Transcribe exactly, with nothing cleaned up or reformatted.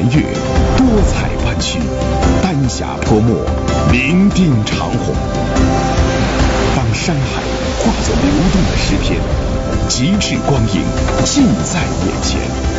圆月，多彩弯曲，丹霞泼墨，伶仃长虹。当山海化作流动的诗篇，极致光影尽在眼前。